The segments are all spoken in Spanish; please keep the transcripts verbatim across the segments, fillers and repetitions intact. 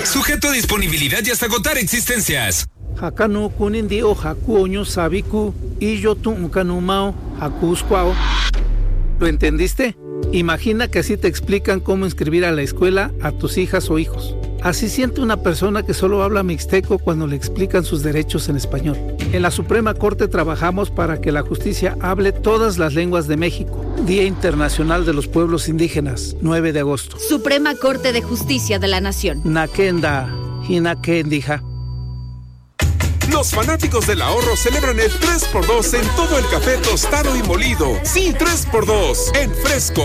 Sujeto a disponibilidad y hasta agotar existencias. Hakano kunindio hakuoño sabiku y yo tu unkanumao hakusquao. ¿Lo entendiste? Imagina que así te explican cómo inscribir a la escuela a tus hijas o hijos. Así siente una persona que solo habla mixteco cuando le explican sus derechos en español. En la Suprema Corte trabajamos para que la justicia hable todas las lenguas de México. Día Internacional de los Pueblos Indígenas, nueve de agosto. Suprema Corte de Justicia de la Nación. Nakenda, hinakendija. Los fanáticos del ahorro celebran el tres por dos en todo el café tostado y molido. Sí, tres por dos en Fresco.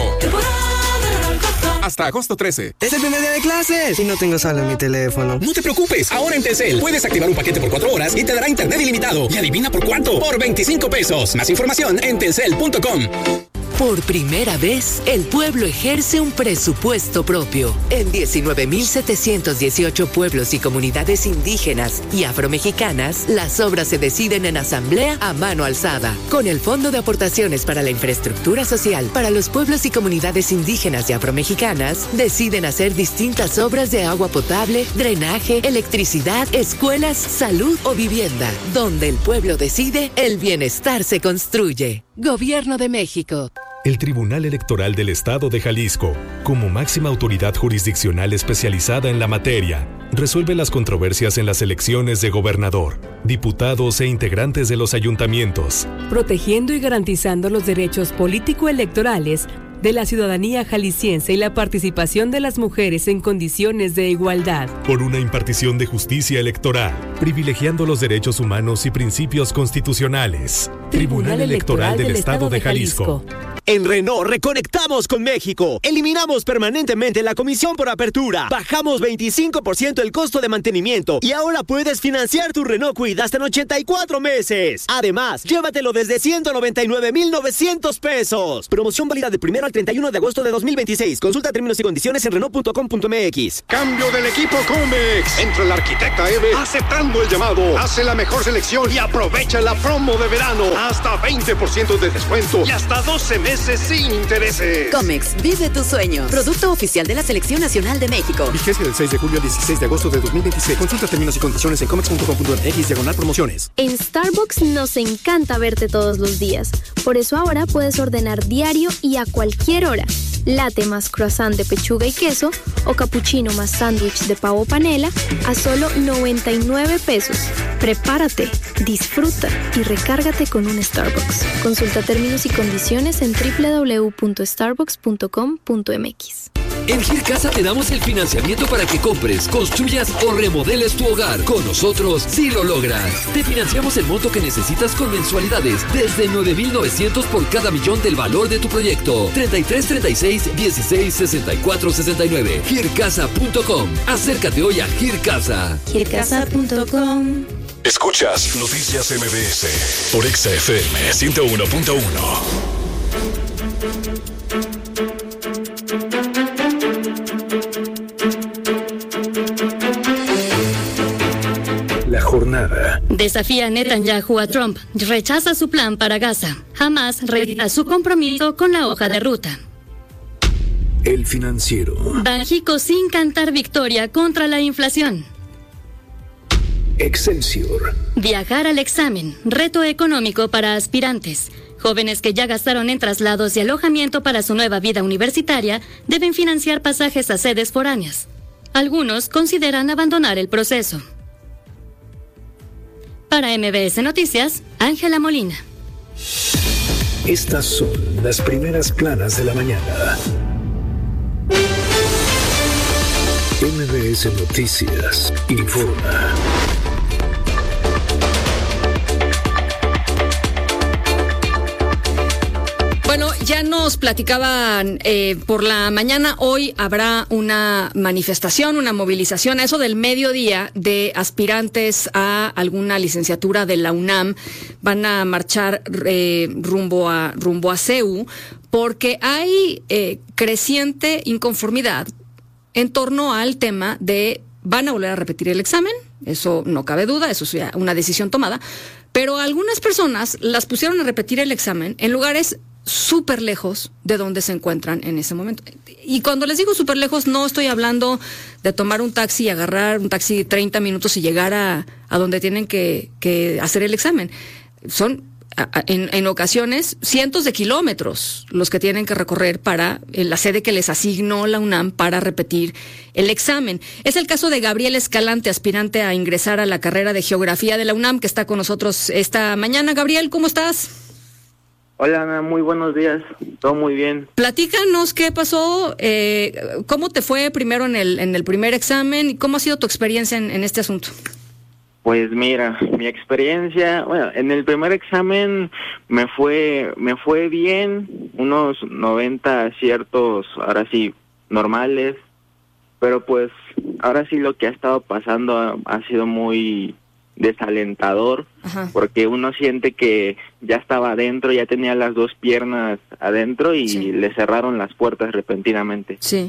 Hasta agosto trece. Es el primer día de clases y no tengo saldo en mi teléfono. No te preocupes, ahora en Telcel puedes activar un paquete por cuatro horas y te dará internet ilimitado. ¿Y adivina por cuánto? Por veinticinco pesos. Más información en telcel punto com. Por primera vez, el pueblo ejerce un presupuesto propio. En diecinueve mil setecientos dieciocho pueblos y comunidades indígenas y afromexicanas, las obras se deciden en asamblea a mano alzada. Con el Fondo de Aportaciones para la Infraestructura Social para los pueblos y comunidades indígenas y afromexicanas, deciden hacer distintas obras de agua potable, drenaje, electricidad, escuelas, salud o vivienda. Donde el pueblo decide, el bienestar se construye. Gobierno de México. El Tribunal Electoral del Estado de Jalisco, como máxima autoridad jurisdiccional especializada en la materia, resuelve las controversias en las elecciones de gobernador, diputados e integrantes de los ayuntamientos, protegiendo y garantizando los derechos político-electorales de la ciudadanía jalisciense y la participación de las mujeres en condiciones de igualdad. Por una impartición de justicia electoral, privilegiando los derechos humanos y principios constitucionales. Tribunal, Tribunal Electoral, Electoral del, del Estado de Jalisco. Jalisco. En Renault reconectamos con México. Eliminamos permanentemente la comisión por apertura. Bajamos veinticinco por ciento el costo de mantenimiento. Y ahora puedes financiar tu Renault Kwid hasta en ochenta y cuatro meses. Además, llévatelo desde ciento noventa y nueve mil novecientos pesos. Promoción válida del primero al treinta y uno de agosto de dos mil veintiséis. Consulta términos y condiciones en renault punto com punto m x. Cambio del equipo Comex. Entra la arquitecta Eve aceptando el llamado. Hace la mejor selección y aprovecha la promo de verano. Hasta veinte por ciento de descuento y hasta doce meses sin intereses. Comex, vive tus sueños. Producto oficial de la Selección Nacional de México. Vigencia del seis de julio al dieciséis de agosto de dos mil veintiséis. Consulta términos y condiciones en comex punto com punto m x diagonal promociones. En Starbucks nos encanta verte todos los días. Por eso ahora puedes ordenar diario y a cualquier hora. Latte más croissant de pechuga y queso o cappuccino más sándwich de pavo panela a solo noventa y nueve pesos. Prepárate, disfruta y recárgate con un Starbucks. Consulta términos y condiciones en doble u doble u doble u punto starbucks punto com punto m x. En Gircasa te damos el financiamiento para que compres, construyas o remodeles tu hogar. Con nosotros sí lo logras. Te financiamos el monto que necesitas con mensualidades desde nueve mil novecientos por cada millón del valor de tu proyecto. treinta y tres, treinta y seis, dieciséis, sesenta y cuatro, sesenta y nueve. gircasa punto com. Acércate hoy a Gircasa. gircasa punto com. Escuchas Noticias M B S por Exa F M ciento uno punto uno. La jornada. Desafía Netanyahu a Trump. Rechaza su plan para Gaza. Hamas retira su compromiso con la hoja de ruta. El Financiero. Banxico sin cantar victoria contra la inflación. Excelsior. Viajar al examen. Reto económico para aspirantes. Jóvenes que ya gastaron en traslados y alojamiento para su nueva vida universitaria deben financiar pasajes a sedes foráneas. Algunos consideran abandonar el proceso. Para M B S Noticias, Ángela Molina. Estas son las primeras planas de la mañana. M B S Noticias informa. Bueno, ya nos platicaban eh, por la mañana, hoy habrá una manifestación, una movilización a eso del mediodía de aspirantes a alguna licenciatura de la UNAM. Van a marchar eh, rumbo a rumbo a C E U porque hay eh, creciente inconformidad en torno al tema de van a volver a repetir el examen. Eso no cabe duda, eso es ya una decisión tomada. Pero algunas personas las pusieron a repetir el examen en lugares súper lejos de donde se encuentran en ese momento. Y cuando les digo súper lejos, no estoy hablando de tomar un taxi y agarrar un taxi de treinta minutos y llegar a, a donde tienen que, que hacer el examen. Son, a, a, en, en ocasiones, cientos de kilómetros los que tienen que recorrer para en la sede que les asignó la UNAM para repetir el examen. Es el caso de Gabriel Escalante, aspirante a ingresar a la carrera de Geografía de la UNAM, que está con nosotros esta mañana. Gabriel, ¿cómo estás? Hola, Ana, muy buenos días, todo muy bien. Platícanos qué pasó, eh, cómo te fue primero en el en el primer examen y cómo ha sido tu experiencia en, en este asunto. Pues mira, mi experiencia, bueno, en el primer examen me fue me fue bien, unos noventa aciertos, ahora sí, normales, pero pues ahora sí lo que ha estado pasando ha, ha sido muy desalentador. Ajá. Porque uno siente que ya estaba adentro, ya tenía las dos piernas adentro y sí. Le cerraron las puertas repentinamente. Sí.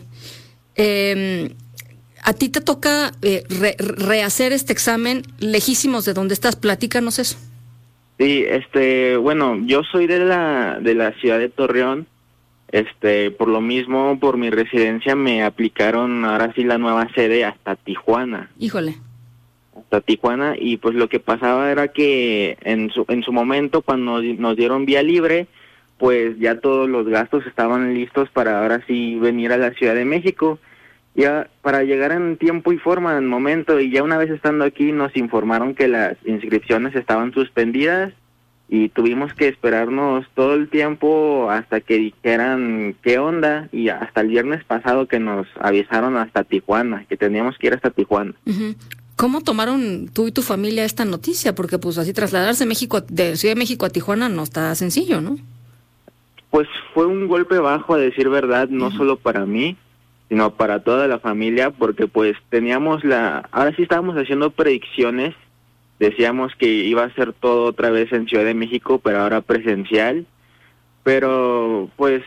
Eh, a ti te toca eh, re, rehacer este examen lejísimos de donde estás. Platícanos eso. Sí, este, bueno, yo soy de la de la ciudad de Torreón. Este, por lo mismo, por mi residencia me aplicaron ahora sí la nueva sede hasta Tijuana. Híjole. Hasta Tijuana, y pues lo que pasaba era que en su en su momento cuando nos dieron vía libre, pues ya todos los gastos estaban listos para ahora sí venir a la Ciudad de México, ya para llegar en tiempo y forma en momento, y ya una vez estando aquí nos informaron que las inscripciones estaban suspendidas y tuvimos que esperarnos todo el tiempo hasta que dijeran qué onda, y hasta el viernes pasado que nos avisaron hasta Tijuana, que teníamos que ir hasta Tijuana. Uh-huh. ¿Cómo tomaron tú y tu familia esta noticia? Porque pues así trasladarse de México, de Ciudad de México a Tijuana no está sencillo, ¿no? Pues fue un golpe bajo, a decir verdad, no uh-huh. solo para mí, sino para toda la familia, porque pues teníamos la... Ahora sí estábamos haciendo predicciones, decíamos que iba a ser todo otra vez en Ciudad de México, pero ahora presencial, pero pues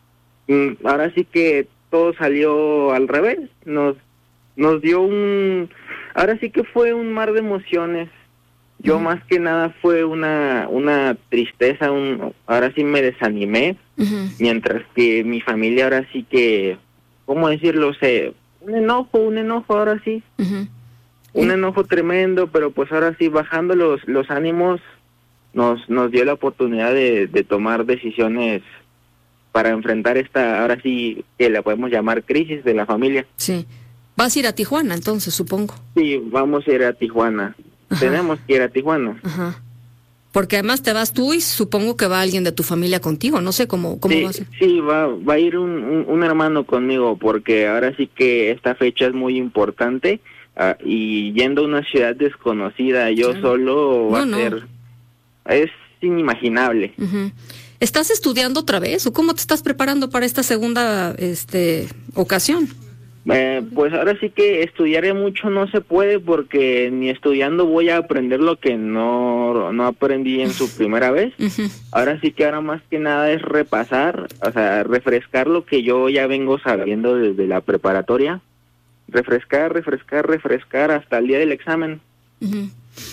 ahora sí que todo salió al revés, nos, nos dio un... Ahora sí que fue un mar de emociones. Yo uh-huh. más que nada fue una una tristeza, un ahora sí me desanimé, uh-huh. mientras que mi familia ahora sí que, ¿cómo decirlo? sé Un enojo, un enojo ahora sí. Uh-huh. Un enojo tremendo, pero pues ahora sí, bajando los los ánimos, nos nos dio la oportunidad de, de tomar decisiones para enfrentar esta, ahora sí que la podemos llamar crisis de la familia. Sí. Vas a ir a Tijuana, entonces, supongo. Sí, vamos a ir a Tijuana. Ajá. Tenemos que ir a Tijuana. Ajá. Porque además te vas tú y supongo que va alguien de tu familia contigo. No sé cómo, cómo sí, vas a... Sí, va, va a ir un, un, un hermano conmigo, porque ahora sí que esta fecha es muy importante. Uh, y yendo a una ciudad desconocida, yo claro. solo va no, a ser... No. Es inimaginable. Uh-huh. ¿Estás estudiando otra vez o cómo te estás preparando para esta segunda este ocasión? Eh, pues ahora sí que estudiaré mucho no se puede, porque ni estudiando voy a aprender lo que no no aprendí en su primera vez. Uh-huh. Ahora sí que ahora más que nada es repasar, o sea, refrescar lo que yo ya vengo sabiendo desde la preparatoria. Refrescar, refrescar, refrescar hasta el día del examen. Uh-huh.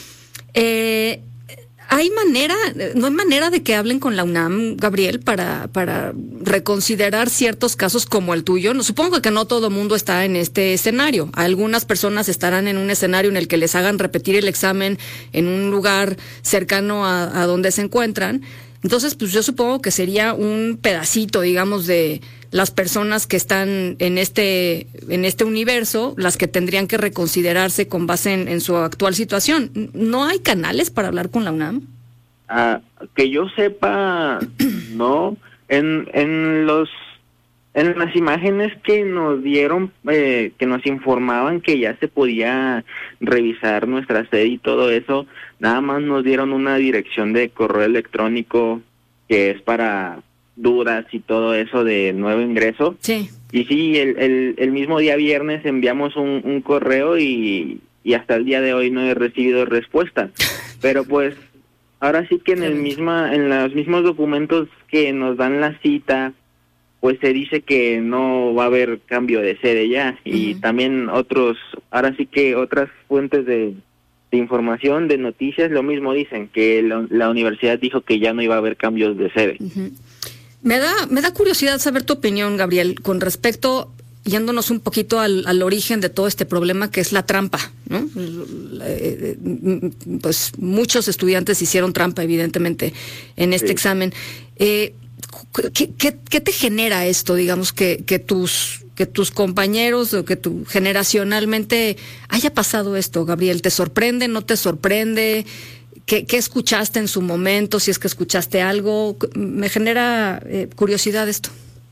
Eh... ¿Hay manera, no hay manera de que hablen con la UNAM, Gabriel, para para reconsiderar ciertos casos como el tuyo? No, supongo que no todo el mundo está en este escenario. Algunas personas estarán en un escenario en el que les hagan repetir el examen en un lugar cercano a, a donde se encuentran. Entonces, pues yo supongo que sería un pedacito, digamos, de las personas que están en este en este universo, las que tendrían que reconsiderarse con base en, en su actual situación. ¿No hay canales para hablar con la UNAM? Ah, que yo sepa, no. En en los en las imágenes que nos dieron, eh, que nos informaban que ya se podía revisar nuestra sede y todo eso, nada más nos dieron una dirección de correo electrónico que es para dudas y todo eso de nuevo ingreso. Sí. Y sí, el, el, el mismo día viernes enviamos un, un correo y, y hasta el día de hoy no he recibido respuesta. Pero pues ahora sí que en el misma en los mismos documentos que nos dan la cita, pues se dice que no va a haber cambio de sede ya. Y uh-huh. también otros, ahora sí que otras fuentes de, de información, de noticias, lo mismo dicen, que la, la universidad dijo que ya no iba a haber cambios de sede. Uh-huh. Me da, me da curiosidad saber tu opinión, Gabriel, con respecto, yéndonos un poquito al, al origen de todo este problema que es la trampa, ¿no? Pues muchos estudiantes hicieron trampa, evidentemente, en este sí. examen. Eh, ¿qué, qué, ¿Qué te genera esto, digamos, que, que tus que tus compañeros o que tu generacionalmente haya pasado esto, Gabriel? ¿Te sorprende, no te sorprende? ¿Qué, ¿Qué escuchaste en su momento? Si es que escuchaste algo, me genera eh, curiosidad esto.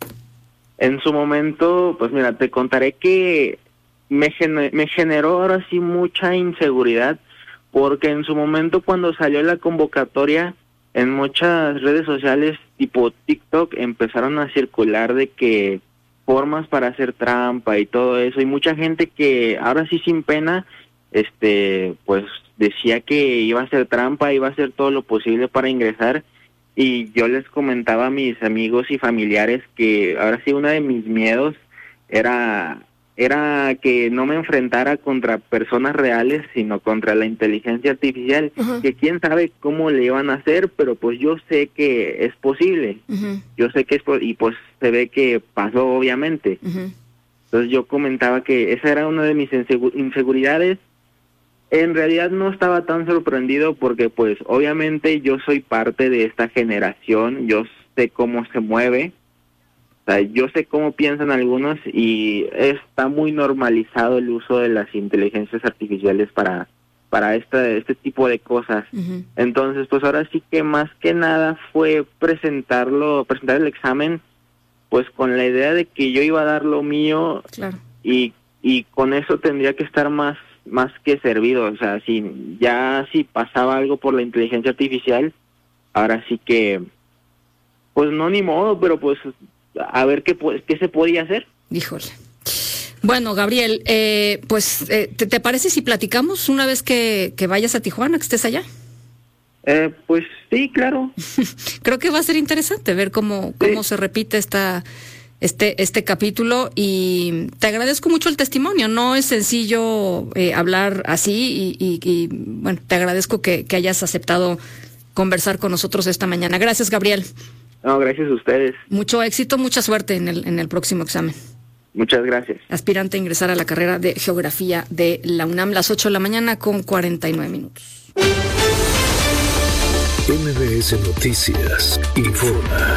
En su momento, pues mira, te contaré que me, gener- me generó ahora sí mucha inseguridad, porque en su momento cuando salió la convocatoria, en muchas redes sociales tipo TikTok empezaron a circular de que formas para hacer trampa y todo eso, y mucha gente que ahora sí sin pena, este, pues decía que iba a hacer trampa, iba a hacer todo lo posible para ingresar, y yo les comentaba a mis amigos y familiares que ahora sí uno de mis miedos era era que no me enfrentara contra personas reales, sino contra la inteligencia artificial, uh-huh. que quién sabe cómo le iban a hacer, pero pues yo sé que es posible, uh-huh. yo sé que es po- y pues se ve que pasó obviamente. Uh-huh. Entonces yo comentaba que esa era una de mis insegu- inseguridades. En realidad no estaba tan sorprendido porque pues obviamente yo soy parte de esta generación, yo sé cómo se mueve, o sea, yo sé cómo piensan algunos y está muy normalizado el uso de las inteligencias artificiales para para este, este tipo de cosas. Uh-huh. Entonces pues ahora sí que más que nada fue presentarlo, presentar el examen pues con la idea de que yo iba a dar lo mío, claro. y, y con eso tendría que estar más más que servido, o sea, si ya si pasaba algo por la inteligencia artificial, ahora sí que, pues no ni modo, pero pues a ver qué, qué se podía hacer. Híjole. Bueno, Gabriel, eh, pues, eh, ¿te, ¿te parece si platicamos una vez que, que vayas a Tijuana, que estés allá? Eh, pues sí, claro. Creo que va a ser interesante ver cómo, cómo sí. se repite esta... Este, este capítulo, y te agradezco mucho el testimonio. No es sencillo eh, hablar así y, y, y bueno, te agradezco que, que hayas aceptado conversar con nosotros esta mañana. Gracias, Gabriel. No, gracias a ustedes. Mucho éxito, mucha suerte en el, en el próximo examen. Muchas gracias. Aspirante a ingresar a la carrera de Geografía de la UNAM, las ocho de la mañana con cuarenta y nueve minutos. M B S Noticias informa.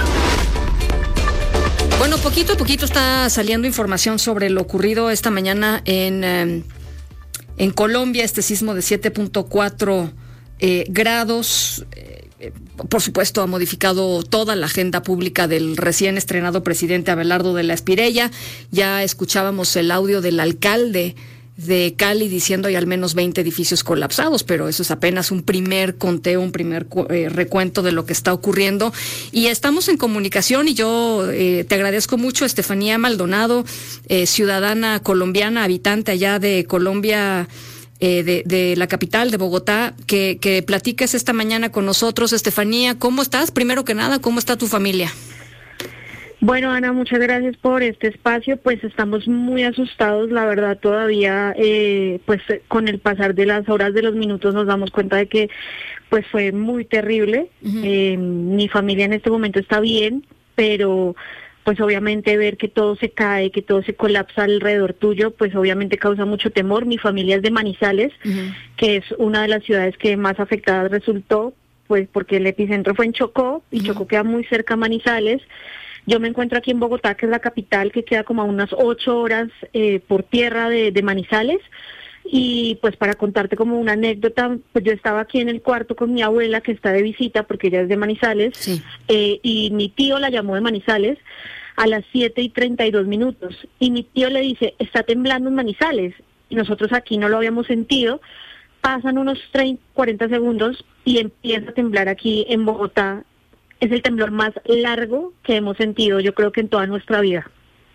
Bueno, poquito a poquito está saliendo información sobre lo ocurrido esta mañana en, eh, en Colombia, este sismo de siete punto cuatro eh, grados. Eh, por supuesto, ha modificado toda la agenda pública del recién estrenado presidente Abelardo de la Espriella. Ya escuchábamos el audio del alcalde de Cali diciendo hay al menos veinte edificios colapsados, pero eso es apenas un primer conteo, un primer eh, recuento de lo que está ocurriendo. Y estamos en comunicación y yo eh, te agradezco mucho, Estefanía Maldonado, eh, ciudadana colombiana, habitante allá de Colombia, eh, de, de la capital, de Bogotá, que, que platiques esta mañana con nosotros. Estefanía, ¿cómo estás? Primero que nada, ¿cómo está tu familia? Bueno, Ana, muchas gracias por este espacio. Pues estamos muy asustados, la verdad, todavía, eh, pues con el pasar de las horas, de los minutos, nos damos cuenta de que pues fue muy terrible. Uh-huh. Eh, mi familia en este momento está bien, pero pues obviamente ver que todo se cae, que todo se colapsa alrededor tuyo, pues obviamente causa mucho temor. Mi familia es de Manizales, uh-huh. que es una de las ciudades que más afectadas resultó, pues porque el epicentro fue en Chocó, y uh-huh. Chocó queda muy cerca a Manizales. Yo me encuentro aquí en Bogotá, que es la capital, que queda como a unas ocho horas eh, por tierra de, de Manizales. Y pues para contarte como una anécdota, pues yo estaba aquí en el cuarto con mi abuela, que está de visita porque ella es de Manizales, sí. eh, y mi tío la llamó de Manizales a las siete y treinta y dos minutos. Y mi tío le dice, está temblando en Manizales. Y nosotros aquí no lo habíamos sentido. Pasan unos treinta, cuarenta segundos y empieza a temblar aquí en Bogotá. Es el temblor más largo que hemos sentido, yo creo que en toda nuestra vida.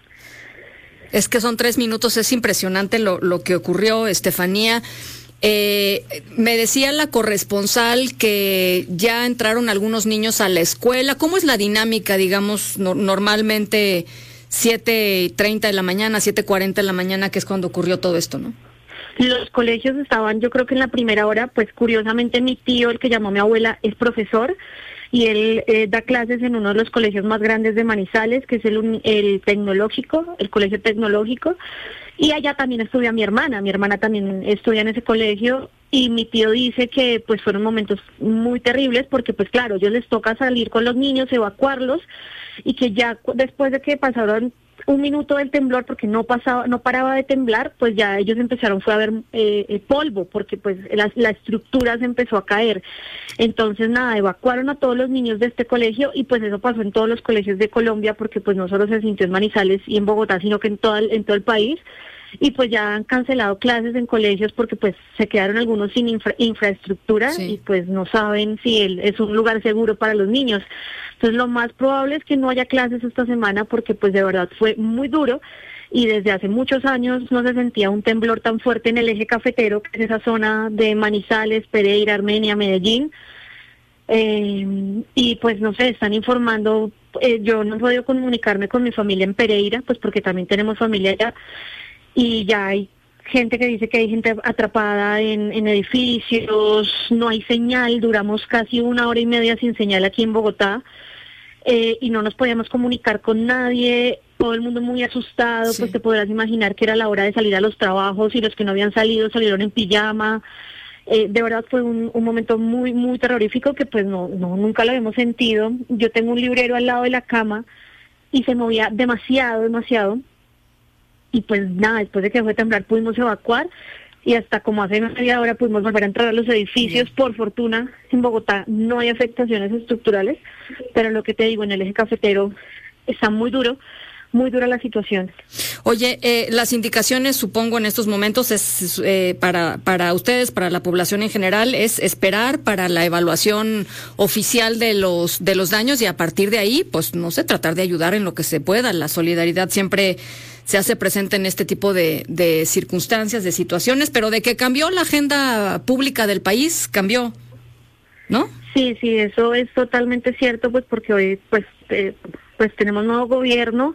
Es que son tres minutos, es impresionante lo, lo que ocurrió, Estefanía. Eh, me decía la corresponsal que ya entraron algunos niños a la escuela. ¿Cómo es la dinámica, digamos, no, normalmente siete y treinta de la mañana, siete cuarenta de la mañana, que es cuando ocurrió todo esto, ¿no? Los colegios estaban, yo creo que en la primera hora, pues curiosamente mi tío, el que llamó a mi abuela, es profesor y él eh, da clases en uno de los colegios más grandes de Manizales, que es el, el tecnológico, el colegio tecnológico, y allá también estudia mi hermana, mi hermana también estudia en ese colegio, y mi tío dice que pues fueron momentos muy terribles, porque pues claro, a ellos les toca salir con los niños, evacuarlos, y que ya después de que pasaron un minuto del temblor, porque no pasaba, no paraba de temblar, pues ya ellos empezaron fue a ver eh, el polvo, porque pues la, la estructura se empezó a caer. Entonces nada, evacuaron a todos los niños de este colegio, y pues eso pasó en todos los colegios de Colombia, porque pues no solo se sintió en Manizales y en Bogotá, sino que en todo el, en todo el país. Y pues ya han cancelado clases en colegios porque pues se quedaron algunos sin infra, infraestructura sí. Y pues no saben si el, es un lugar seguro para los niños. Entonces lo más probable es que no haya clases esta semana, porque pues de verdad fue muy duro, y desde hace muchos años no se sentía un temblor tan fuerte en el eje cafetero, que es esa zona de Manizales, Pereira, Armenia, Medellín. Eh, y pues no sé, están informando, eh, yo no he podido comunicarme con mi familia en Pereira, pues porque también tenemos familia allá. Y ya hay gente que dice que hay gente atrapada en, en edificios, no hay señal, duramos casi una hora y media sin señal aquí en Bogotá, eh, y no nos podíamos comunicar con nadie, todo el mundo muy asustado, sí. Pues te podrás imaginar que era la hora de salir a los trabajos, y los que no habían salido salieron en pijama. Eh, de verdad fue un, un momento muy, muy terrorífico que pues no, no, nunca lo habíamos sentido. Yo tengo un librero al lado de la cama y se movía demasiado, demasiado. Y pues nada, después de que fue temblar pudimos evacuar, y hasta como hace media hora pudimos volver a entrar a los edificios. Bien. Por fortuna en Bogotá no hay afectaciones estructurales, pero lo que te digo, en el eje cafetero está muy duro, muy dura la situación. Oye, eh, las indicaciones, supongo, en estos momentos es eh, para para ustedes, para la población en general, es esperar para la evaluación oficial de los de los daños, y a partir de ahí, pues no sé, tratar de ayudar en lo que se pueda. La solidaridad siempre se hace presente en este tipo de, de circunstancias, de situaciones, pero de que cambió la agenda pública del país, cambió, ¿no? Sí, sí, eso es totalmente cierto, pues porque hoy pues eh, pues tenemos nuevo gobierno,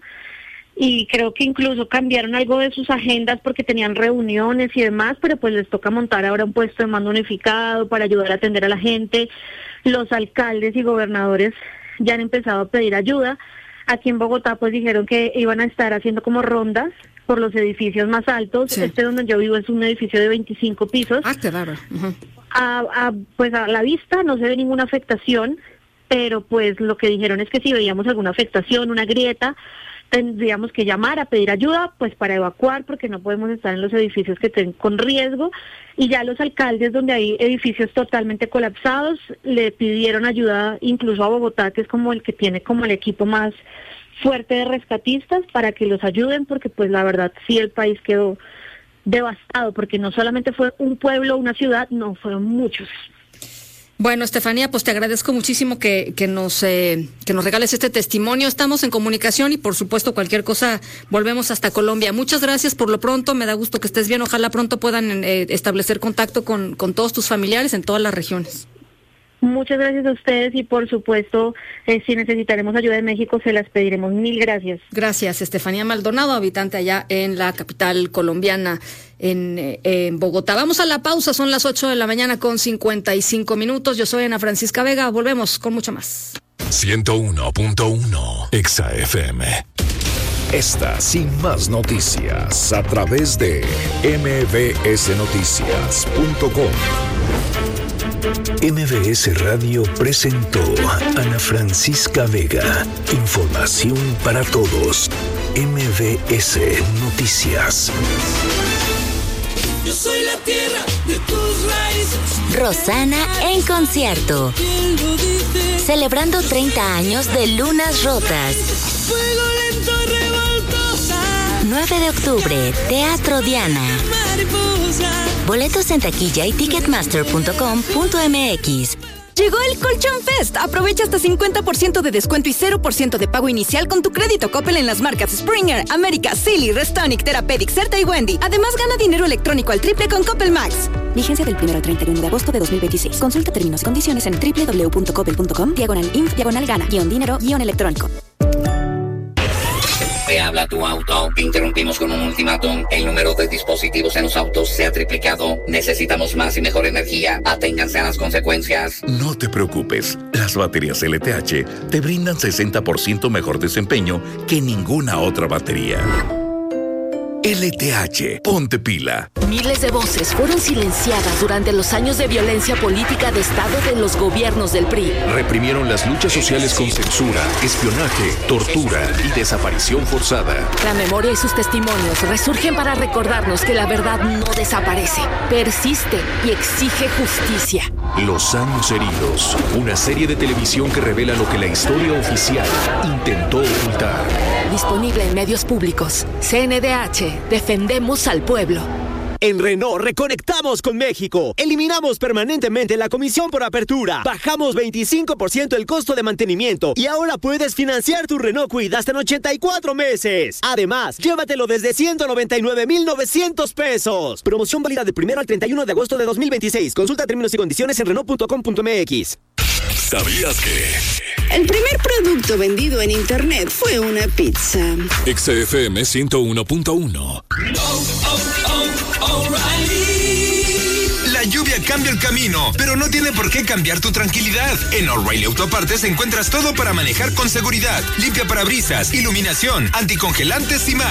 y creo que incluso cambiaron algo de sus agendas porque tenían reuniones y demás, pero pues les toca montar ahora un puesto de mando unificado para ayudar a atender a la gente. Los alcaldes y gobernadores ya han empezado a pedir ayuda. Aquí en Bogotá pues dijeron que iban a estar haciendo como rondas por los edificios más altos. Sí. Este donde yo vivo es un edificio de veinticinco pisos. Ah, qué raro. Uh-huh. a, a, pues a la vista no se ve ninguna afectación, pero pues lo que dijeron es que si veíamos alguna afectación, una grieta, tendríamos que llamar a pedir ayuda pues para evacuar, porque no podemos estar en los edificios que estén con riesgo. Y ya los alcaldes, donde hay edificios totalmente colapsados, le pidieron ayuda incluso a Bogotá, que es como el que tiene como el equipo más fuerte de rescatistas, para que los ayuden, porque pues la verdad sí el país quedó devastado, porque no solamente fue un pueblo, una ciudad, no, fueron muchos. Bueno, Estefanía, pues te agradezco muchísimo que, que nos eh, que nos regales este testimonio. Estamos en comunicación y por supuesto cualquier cosa volvemos hasta Colombia. Muchas gracias por lo pronto, me da gusto que estés bien. Ojalá pronto puedan eh, establecer contacto con, con todos tus familiares en todas las regiones. Muchas gracias a ustedes, y por supuesto, eh, si necesitaremos ayuda de México, se las pediremos. Mil gracias. Gracias, Estefanía Maldonado, habitante allá en la capital colombiana, en, eh, en Bogotá. Vamos a la pausa, son las ocho de la mañana con cincuenta y cinco minutos. Yo soy Ana Francisca Vega, volvemos con mucho más. ciento uno punto uno Exa F M. Estas y más noticias a través de m b s noticias punto com. M B S Radio presentó a Ana Francisca Vega. Información para todos. M B S Noticias. Yo soy la tierra de tus raíces. Rosana en concierto. Celebrando treinta años de Lunas Rotas. Fuego lento, revoltosa. nueve de octubre, Teatro Diana. Mariposa. Boletos en taquilla y ticketmaster punto com punto m x. Llegó el Colchón Fest. Aprovecha hasta cincuenta por ciento de descuento y cero por ciento de pago inicial con tu crédito Coppel en las marcas Springer, América, Silly, Restonic, Therapeutic, Certa y Wendy. Además, gana dinero electrónico al triple con Coppel Max. Vigencia del primero al treinta y uno de agosto de dos mil veintiséis. Consulta términos y condiciones en w w w punto coppel punto com, diagonal inf, diagonal gana, guión dinero, guión electrónico. habla tu auto. Interrumpimos con un ultimátum. El número de dispositivos en los autos se ha triplicado. Necesitamos más y mejor energía. Aténganse a las consecuencias. No te preocupes. Las baterías L T H te brindan sesenta por ciento mejor desempeño que ninguna otra batería. L T H, ponte pila. Miles de voces fueron silenciadas durante los años de violencia política de Estado de los gobiernos del P R I. Reprimieron las luchas sociales con censura, espionaje, tortura y desaparición forzada. La memoria y sus testimonios resurgen para recordarnos que la verdad no desaparece, persiste y exige justicia. Los años heridos, una serie de televisión que revela lo que la historia oficial intentó ocultar. Disponible en medios públicos. C N D H, defendemos al pueblo. En Renault reconectamos con México. Eliminamos permanentemente la comisión por apertura. Bajamos veinticinco por ciento el costo de mantenimiento y ahora puedes financiar tu Renault Kwid hasta en ochenta y cuatro meses. Además, llévatelo desde ciento noventa y nueve mil novecientos pesos. Promoción válida del primero al treinta y uno de agosto de dos mil veintiséis. Consulta términos y condiciones en Renault punto com punto m x. ¿Sabías que? El primer producto vendido en internet fue una pizza. X F M ciento uno punto uno. La lluvia cambia el camino, pero no tiene por qué cambiar tu tranquilidad. En O'Reilly Autopartes encuentras todo para manejar con seguridad. Limpia parabrisas, iluminación, anticongelantes y más.